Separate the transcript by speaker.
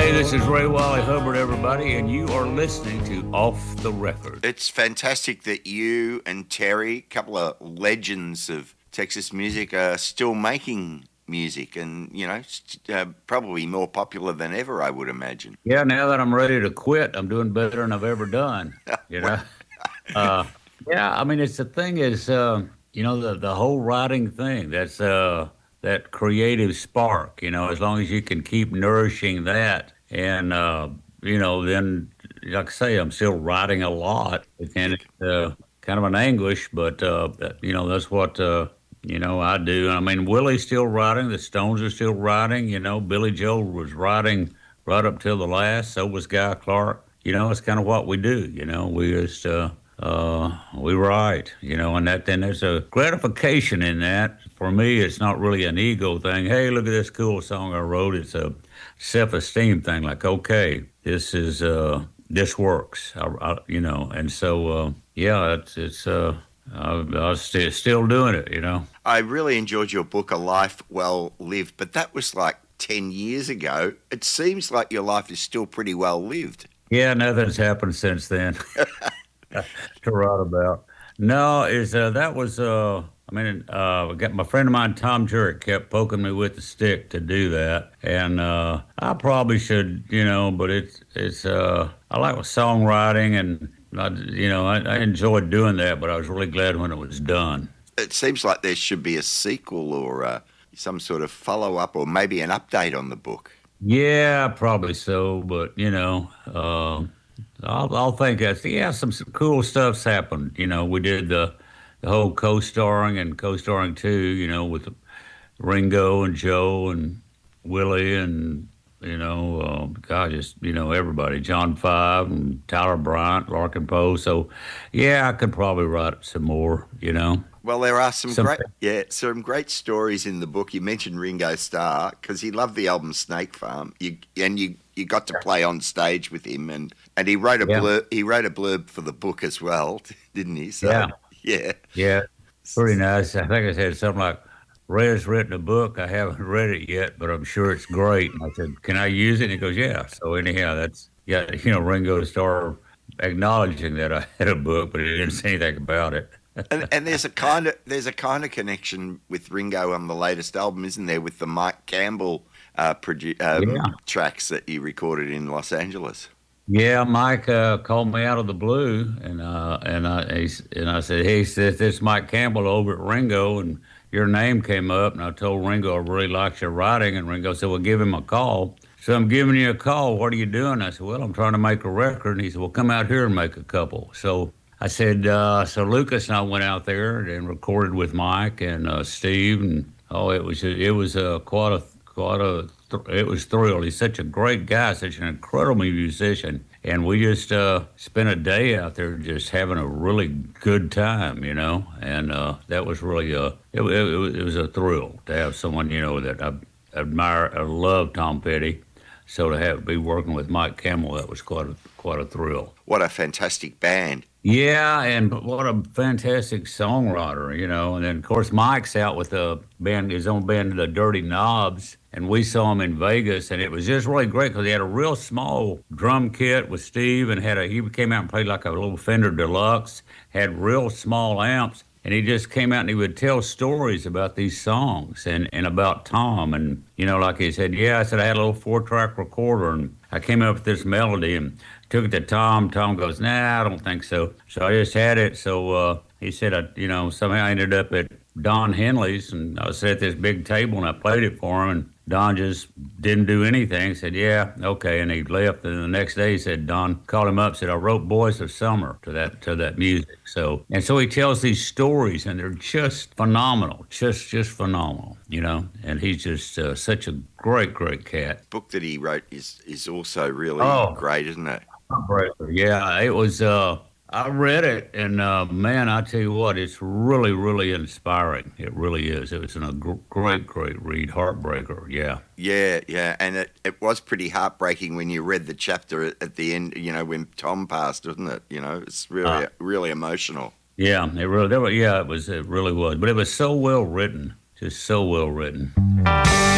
Speaker 1: Hey, this is Ray Wally Hubbard, everybody, and you are listening to Off the Record.
Speaker 2: It's fantastic that you and Terry, a couple of legends of Texas music, are still making music and, probably more popular than ever, I would imagine.
Speaker 1: Yeah, now that I'm ready to quit, I'm doing better than I've ever done, you know? Yeah, I mean, it's the thing is, the whole writing thing, that's that creative spark, as long as you can keep nourishing that. And, then, like I say, I'm still writing a lot. And it's kind of an anguish, but, that's what, I do. I mean, Willie's still writing. The Stones are still writing. Billy Joel was writing right up till the last. So was Guy Clark. It's kind of what we do. We just, we write, and then there's a gratification in that. For me, it's not really an ego thing. Hey, look at this cool song I wrote. It's a self-esteem thing. Like, okay, this works, and so, I'm still doing it.
Speaker 2: I really enjoyed your book, A Life Well Lived, but that was like 10 years ago. It seems like your life is still pretty well lived.
Speaker 1: Yeah, nothing's happened since then to write about. No, that was I got my friend of mine, Tom Jurek, kept poking me with the stick to do that, and I probably should, but it's I like songwriting, and I enjoyed doing that, but I was really glad when it was done.
Speaker 2: It seems like there should be a sequel or some sort of follow-up or maybe an update on the book.
Speaker 1: Yeah, probably so, but I'll think that's some cool stuff's happened. We did the whole co-starring and co-starring too. With Ringo and Joe and Willie and everybody, John Five and Tyler Bryant, Larkin Poe. So yeah, I could probably write some more.
Speaker 2: Well, there are some great stories in the book. You mentioned Ringo Starr because he loved the album Snake Farm. You got to play on stage with him, and he wrote a blurb for the book as well, didn't he? So,
Speaker 1: yeah, pretty nice. I think I said something like, "Ray's written a book. I haven't read it yet, but I'm sure it's great." And I said, "Can I use it?" And he goes, "Yeah." So anyhow, Ringo Starr acknowledging that I had a book, but he didn't say anything about it.
Speaker 2: and there's a kind of connection with Ringo on the latest album, isn't there, with the Mike Campbell tracks that he recorded in Los Angeles?
Speaker 1: Yeah, Mike called me out of the blue, and I said, "Hey," said, "this Mike Campbell over at Ringo, and your name came up." And I told Ringo I really liked your writing, and Ringo said, "Well, give him a call." So I'm giving you a call. What are you doing? I said, "Well, I'm trying to make a record." And he said, "Well, come out here and make a couple." So I said, so Lucas and I went out there and recorded with Mike and Steve, and it was thrilled. He's such a great guy, such an incredible musician, and we just spent a day out there just having a really good time, and that was really it was a thrill to have someone that I admire. I love Tom Petty. So to be working with Mike Campbell, that was quite a thrill.
Speaker 2: What a fantastic band.
Speaker 1: Yeah, and what a fantastic songwriter, And then, of course, Mike's out with his own band, the Dirty Knobs, and we saw him in Vegas, and it was just really great because he had a real small drum kit with Steve, and he came out and played like a little Fender Deluxe, had real small amps, and he just came out and he would tell stories about these songs and about Tom. And, like he said, I said I had a little 4-track recorder and I came up with this melody and took it to Tom. Tom goes, "Nah, I don't think so." So I just had it. So he said, somehow I ended up at Don Henley's, and I was at this big table and I played it for him, and Don just didn't do anything. He said, "Yeah, okay," and he left. And the next day he said, Don called him up, said, "I wrote Boys of Summer to that music." So he tells these stories, and they're just phenomenal, just phenomenal, And he's just such a great cat.
Speaker 2: The book that he wrote is also really great, isn't it?
Speaker 1: Yeah, it was. I read it, and man, I tell you what, it's really, really inspiring. It really is. It was a great read, heartbreaker.
Speaker 2: Yeah, and it was pretty heartbreaking when you read the chapter at the end. When Tom passed, wasn't it? It's really, really emotional.
Speaker 1: Yeah, it really was. It really was, but it was so well written, just so well written.